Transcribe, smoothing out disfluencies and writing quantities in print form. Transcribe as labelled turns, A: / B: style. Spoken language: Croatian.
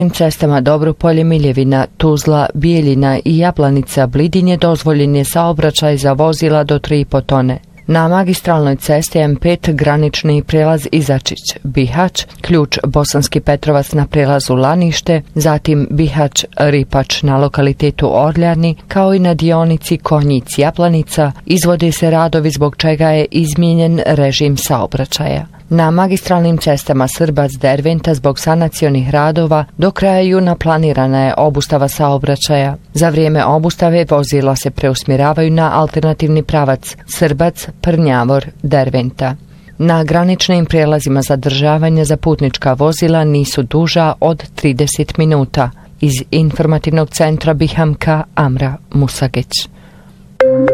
A: Cestama Dobropolje, Miljevina, Tuzla, Bijeljina i Jablanica, Blidinje dozvoljen je saobraćaj za vozila do 3,5 tone. Na magistralnoj cesti M5 granični prijelaz Izačić, Bihać, ključ Bosanski Petrovac na prijelazu Lanište, zatim Bihać, Ripač na lokalitetu Orljani, kao i na dionici Konjic-Japlanica, izvode se radovi zbog čega je izmijenjen režim saobraćaja. Na magistralnim cestama Srbac-Derventa zbog sanacionih radova do kraja juna planirana je obustava saobraćaja. Za vrijeme obustave vozila se preusmjeravaju na alternativni pravac Srbac-Prnjavor-Derventa. Na graničnim prijelazima zadržavanja za putnička vozila nisu duža od 30 minuta. Iz informativnog centra Bihamka, Amra Musageć.